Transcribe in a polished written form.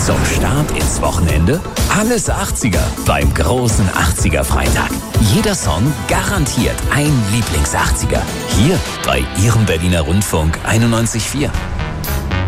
Zum Start ins Wochenende alles 80er beim großen 80er-Freitag. Jeder Song garantiert ein Lieblings-80er. Hier bei Ihrem Berliner Rundfunk 91.4.